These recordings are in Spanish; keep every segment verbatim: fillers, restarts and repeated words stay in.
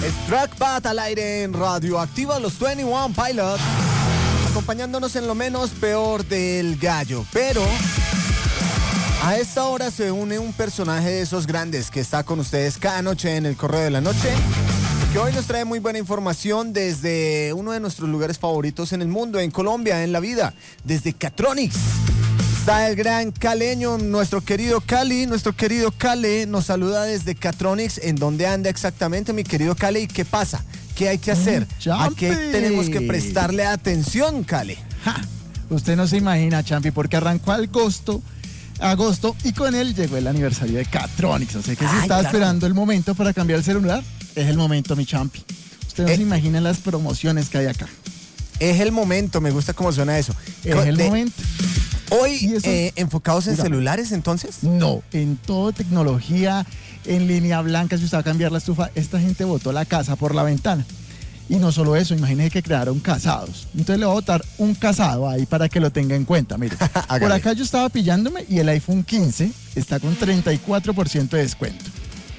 Es Trackpad al aire en Radioactiva, los veintiuno Pilots, acompañándonos en lo menos peor del gallo. Pero a esta hora se une un personaje de esos grandes que está con ustedes cada noche en el Correo de la Noche, que hoy nos trae muy buena información desde uno de nuestros lugares favoritos en el mundo, en Colombia, en la vida, desde Catronics. Está el gran caleño, nuestro querido Cali, nuestro querido Cale nos saluda desde Catronics. ¿En dónde anda exactamente, mi querido Cale? ¿Y qué pasa? ¿Qué hay que hacer? ¿A qué tenemos que prestarle atención, Cale? Ja, usted no se imagina, Champi, porque arrancó agosto, agosto y con él llegó el aniversario de Catronics. O sea que si Ay, estaba claro. esperando el momento para cambiar el celular, es el momento, mi Champi. Usted no Eh. se imagina las promociones que hay acá. Es el momento, me gusta cómo suena eso. Es el De- momento. Hoy, Y eso- eh, enfocados en Dígame. celulares, entonces. No, en todo tecnología, en línea blanca, si usted va a cambiar la estufa, esta gente botó la casa por la ventana. Y no solo eso, imagínese que crearon casados. Entonces le voy a botar un casado ahí para que lo tenga en cuenta. Mire, por Hágale. acá yo estaba pillándome y el iPhone quince está con treinta y cuatro por ciento de descuento.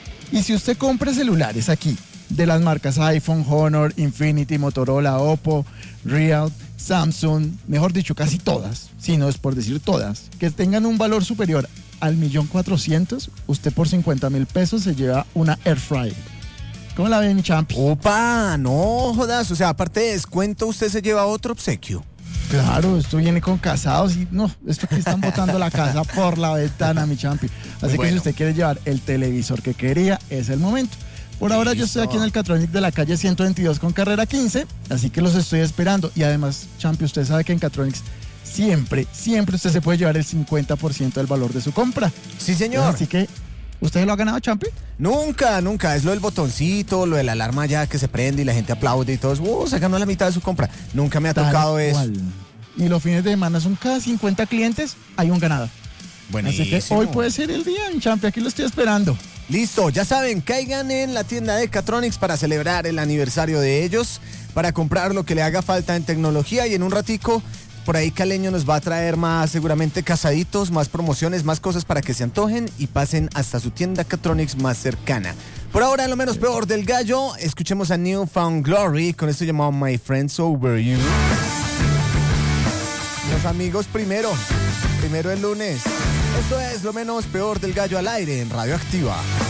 Y si usted compra celulares aquí, de las marcas iPhone, Honor, Infinity, Motorola, Oppo, Real, Samsung, mejor dicho, casi todas, si no es por decir todas, que tengan un valor superior al millón cuatrocientos, usted por cincuenta mil pesos se lleva una Air Fryer. ¿Cómo la ve, mi champi? Opa, no jodas. O sea, aparte de descuento, usted se lleva otro obsequio. Claro, esto viene con casados y no, esto que están botando la casa por la ventana, mi champi. Así que bueno. si usted quiere llevar el televisor que quería, es el momento. Por ahora yo estoy Listo. aquí en el Catronic de la calle ciento veintidós con carrera quince, así que los estoy esperando. Y además, Champi, usted sabe que en Catronics siempre, siempre usted se puede llevar el cincuenta por ciento del valor de su compra. Sí, señor. Así que, ¿usted lo ha ganado, Champi? Nunca, nunca. Es lo del botoncito, lo de la alarma ya que se prende y la gente aplaude y todo eso. Uh, se ganó la mitad de su compra. Nunca me ha Tal tocado eso. cual. Y los fines de semana son cada cincuenta clientes, hay un ganador. Así que Buenísimo. hoy puede ser el día, mi Champi, aquí lo estoy esperando. Listo, ya saben, caigan en la tienda de Catronics para celebrar el aniversario de ellos, para comprar lo que le haga falta en tecnología y en un ratico por ahí Caleño nos va a traer más seguramente casaditos, más promociones, más cosas para que se antojen y pasen hasta su tienda Catronics más cercana. Por ahora, lo menos peor del gallo, escuchemos a New Found Glory con esto llamado My Friends Over You. Los amigos primero, primero el lunes. Esto es lo menos peor del gallo al aire en Radioactiva.